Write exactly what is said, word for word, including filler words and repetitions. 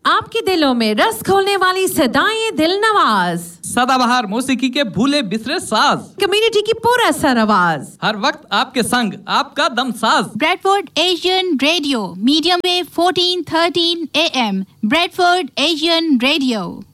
आपके दिलों में रस खोलने वाली सदाएं दिल नवाज, सदाबहार मौसीकी के भूले बिसरे साज, कम्युनिटी की पूरा सर आवाज, हर वक्त आपके संग आपका दम साज। Bradford Asian radio medium wave fourteen thirteen A M, Bradford Asian radio.